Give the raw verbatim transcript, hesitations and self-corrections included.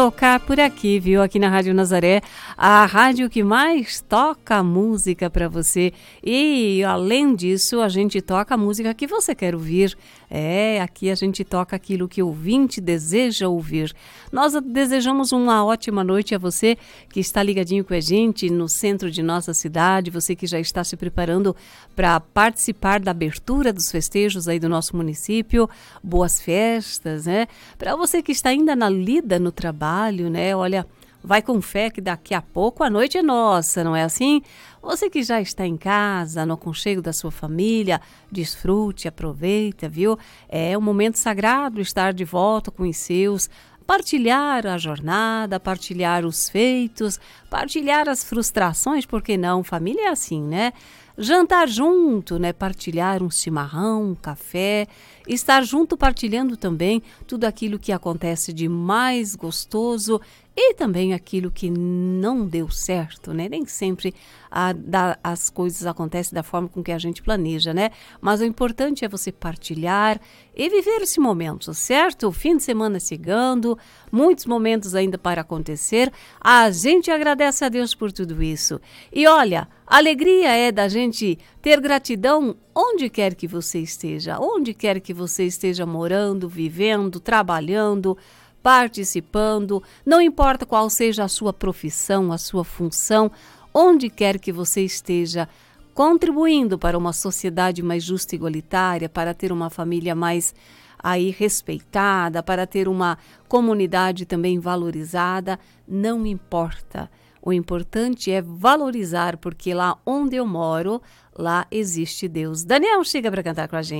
Tocar por aqui, viu? Aqui na Rádio Nazaré, a rádio que mais toca música para você. E, além disso, a gente toca a música que você quer ouvir. É, aqui a gente toca aquilo que o ouvinte deseja ouvir. Nós desejamos uma ótima noite a você que está ligadinho com a gente no centro de nossa cidade, você que já está se preparando para participar da abertura dos festejos aí do nosso município. Boas festas, né? Para você que está ainda na lida no trabalho, né? Olha, vai com fé que daqui a pouco a noite é nossa, não é assim? Você que já está em casa, no aconchego da sua família, desfrute, aproveita, viu? É um momento sagrado estar de volta com os seus, partilhar a jornada, partilhar os feitos, partilhar as frustrações, por que não? Família é assim, né? Jantar junto, né? Partilhar um chimarrão, um café, estar junto partilhando também tudo aquilo que acontece de mais gostoso e também aquilo que não deu certo, né? Nem sempre a, da, as coisas acontecem da forma com que a gente planeja, né? Mas o importante é você partilhar e viver esse momento, certo? O fim de semana chegando, muitos momentos ainda para acontecer. A gente agradece a Deus por tudo isso. E olha, a alegria é da gente ter gratidão onde quer que você esteja, onde quer que você esteja morando, vivendo, trabalhando, participando, não importa qual seja a sua profissão, a sua função, onde quer que você esteja contribuindo para uma sociedade mais justa e igualitária, para ter uma família mais aí respeitada, para ter uma comunidade também valorizada, não importa. O importante é valorizar, porque lá onde eu moro, lá existe Deus. Daniel, chega para cantar com a gente.